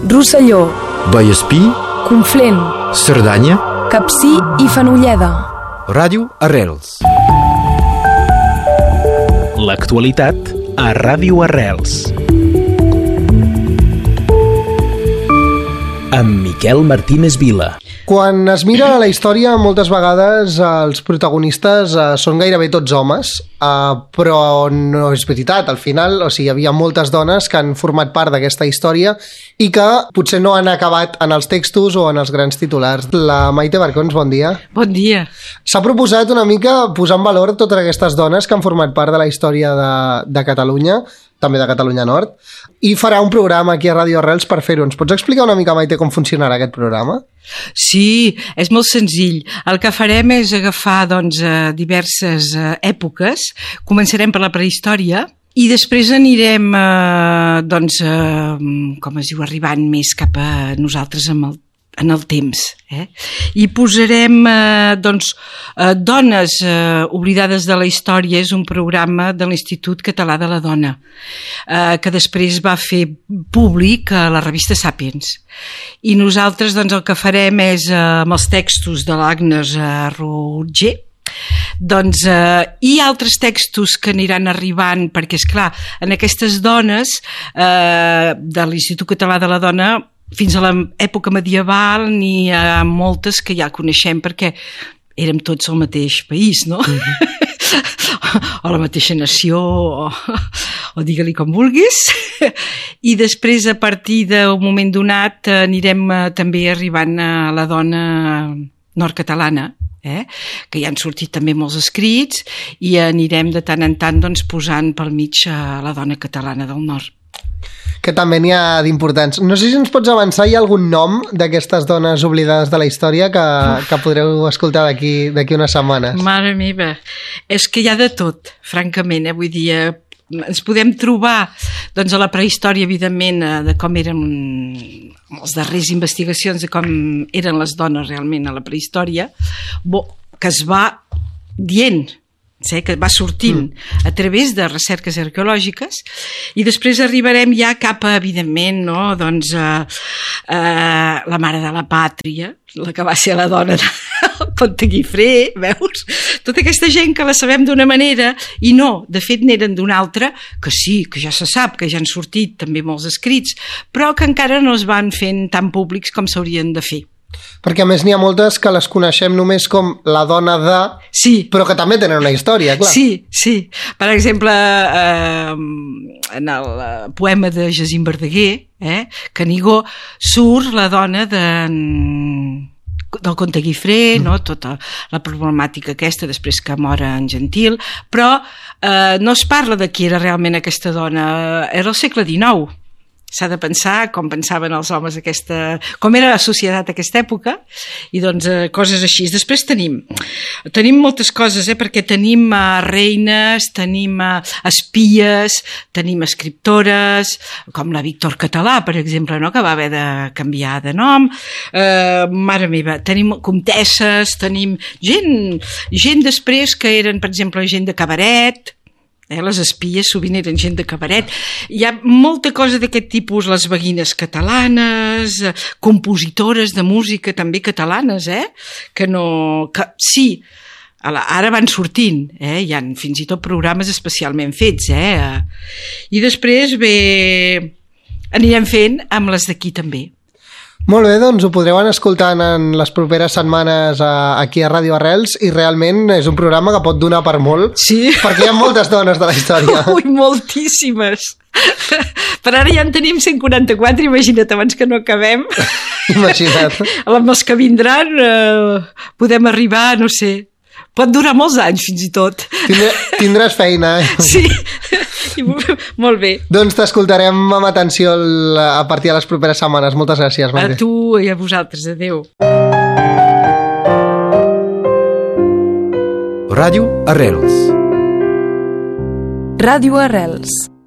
Rosselló, Vallespí, Conflent, Cerdanya, Capcir i Fenolleda. Ràdio Arrels. L'actualitat a Ràdio Arrels. Amb Miquel Martínez Vila. Quan es mira la història, moltes vegades els protagonistes són gairebé tots homes, però no és veritat. Al final, hi havia moltes dones que han format part d'aquesta història i que potser no han acabat en els textos o en els grans titulars. La Maite Barcons, bon dia. Bon dia. S'ha proposat una mica posar en valor totes aquestes dones que han format part de la història de Catalunya, també de Catalunya Nord, i farà un programa aquí a Ràdio Arrels per fer-ho. Ens pots explicar una mica, Maite, com funcionarà aquest programa? Sí, és molt senzill. El que farem és agafar diverses èpoques. Començarem per la prehistòria i després anirem com es diu, arribant més cap a nosaltres en el temps. I posarem Dones oblidades de la història. És un programa de l'Institut Català de la Dona que després va fer públic a la revista Sàpiens. I nosaltres el que farem és amb els textos de l'Agnes Roger i altres textos que aniran arribant, perquè esclar, en aquestes dones de l'Institut Català de la Dona fins a l'època medieval n'hi ha moltes que ja coneixem perquè érem tots al mateix país, no? O la mateixa nació, o digue-li com vulguis. I després, a partir d'un moment donat, anirem també arribant a la dona nord-catalana, que ja han sortit també molts escrits, i anirem de tant en tant posant pel mig a la dona catalana del nord. Que també n'hi ha d'importants. No sé si ens pots avançar, hi ha algun nom d'aquestes dones oblidades de la història que podreu escoltar d'aquí unes setmanes? Mare meva, és que hi ha de tot, francament, vull dir, ens podem trobar a la prehistòria, evidentment, de com eren les darreres investigacions de com eren les dones realment a la prehistòria, que es va dient, que va sortint a través de recerques arqueològiques, i després arribarem ja cap a, evidentment, la mare de la pàtria, la que va ser la dona del Comte Guifré, veus? Tota aquesta gent que la sabem d'una manera i no, de fet n'eren d'una altra, que sí, que ja se sap, que ja han sortit també molts escrits, però que encara no es van fent tan públics com s'haurien de fer. Perquè a més n'hi ha moltes que les coneixem només com la dona de... Sí. Però que també tenen una història, clar. Sí. Per exemple, en el poema de Jacint Verdaguer, Canigó, surt la dona del Comte Guifré, tota la problemàtica aquesta, després que mor en Gentil, però no es parla de qui era realment aquesta dona. Era el segle XIX. S'ha de pensar com pensaven els homes com era la societat d'aquesta època, i coses així. Després tenim moltes coses, perquè tenim reines, tenim espies, tenim escriptores, com la Víctor Català, per exemple, que va haver de canviar de nom. Mare meva, tenim comtesses, tenim gent després que eren, per exemple, gent de cabaret. Les espies sovint eren gent de cabaret. Hi ha molta cosa d'aquest tipus, les beguines catalanes, compositores de música també catalanes, que sí, ara van sortint, hi ha fins i tot programes especialment fets, i després anirem fent amb les d'aquí també. Molt bé, doncs ho podreu anar escoltant en les properes setmanes aquí a Ràdio Arrels, i realment és un programa que pot donar per molt, sí, perquè hi ha moltes dones de la història. Ui, moltíssimes. Per ara ja en tenim 144, imagina't, abans que no acabem. Imagina't. Amb els que vindran podem arribar, no sé, pot durar molts anys fins i tot. Tindràs feina, Sí. Molt bé. Doncs t'escoltarem amb atenció a partir de les properes setmanes. Moltes gràcies, Maite. A tu i a vosaltres. Adéu. Ràdio Arrels. Ràdio Arrels.